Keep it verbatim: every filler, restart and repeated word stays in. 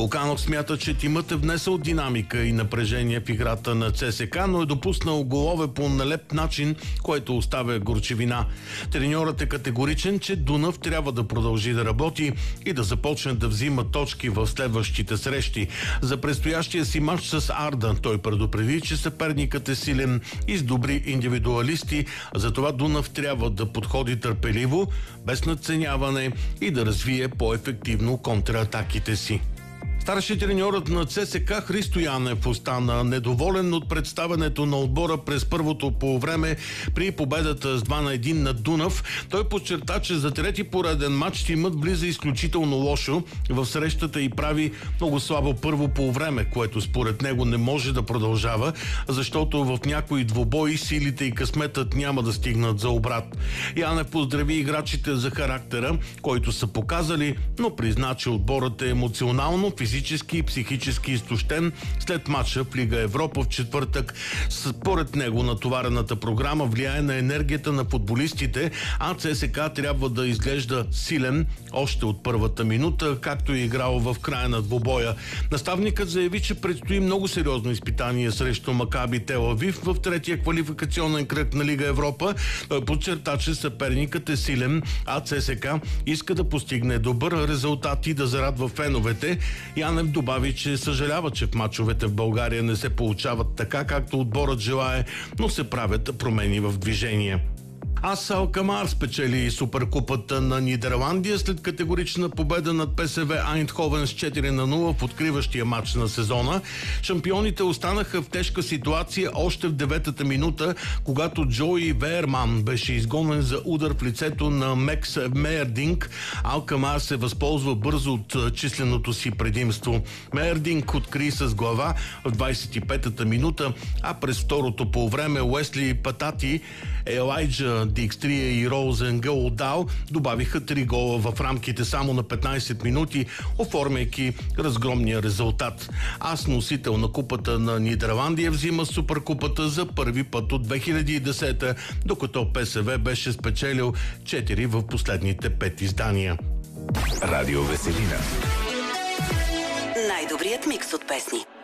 Луканов смята, че тимът е внесъл динамика и напрежение в играта на ЦСКА, но е допуснал голове по нелеп начин, който оставя горчевина. Треньорът е категоричен, че Дунав трябва да продължи да работи и да започне да взима точки в следващите срещи. За предстоящия си матч с Арда той предупреди, че съперникът е силен и с добри индивидуалисти, затова Дунав трябва да подходи търпеливо, без надценяване и да развие по-ефективно контратаките си. Старши треньорът на ЦСКА Христо Янев остана недоволен от представянето на отбора през първото полувреме при победата с два на един над Дунав. Той подчерта, че за трети пореден матч тимът влиза изключително лошо в срещата и прави много слабо първо полувреме, което според него не може да продължава, защото в някои двубои силите и късметът няма да стигнат за обрат. Янев поздрави играчите за характера, който са показали, но призна, че отборът е емоционално, физически и психически изтощен след матча в Лига Европа в четвъртък. Според него натоварената програма влияе на енергията на футболистите, а ЦСКА трябва да изглежда силен още от първата минута, както е играл в края на двубоя. Наставникът заяви, че предстои много сериозно изпитание срещу Макаби Тел Авив в третия квалификационен кръг на Лига Европа. Той подчерта, че съперникът е силен, а ЦСКА иска да постигне добър резултат и да зарадва феновете. Янев добави, че съжалява, че в мачовете в България не се получават така, както отборът желае, но се правят промени в движение. АС Алкмар спечели Суперкупата на Нидерландия след категорична победа над ПСВ Айндховен с четири на нула в откриващия матч на сезона. Шампионите останаха в тежка ситуация още в деветата минута, когато Джои Веерман беше изгонен за удар в лицето на Мекс Мейердинг. Алкмар се възползва бързо от численото си предимство. Мейердинг откри с глава в двадесет и петата минута, а през второто полувреме Уесли Патати, Елайджа Дикстрия и Роузен Гълдал добавиха три гола в рамките само на петнадесет минути, оформяйки разгромния резултат. АС, носител на купата на Нидерландия, взима Суперкупата за първи път от две хиляди и десета, докато ПСВ беше спечелил четири в последните пет издания. Радио Веселина. Най-добрият микс от песни.